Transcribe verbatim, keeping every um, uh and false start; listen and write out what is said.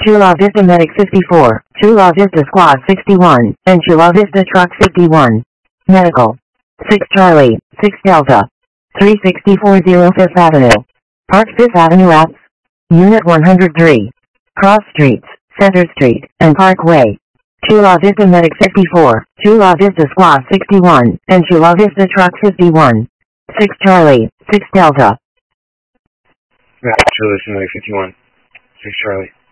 Chula Vista Medic fifty-four, Chula Vista Squad sixty-one, and Chula Vista Truck fifty-one. Medical. six Charlie, six Delta. three sixty-four zero Fifth Avenue. Park Fifth Avenue at Unit one hundred three. Cross Streets, Center Street, and Parkway. Chula Vista Medic fifty-four, Chula Vista Squad sixty-one, and Chula Vista Truck fifty-one. six Charlie, six Delta. Chula Vista Medic fifty-one, six Charlie.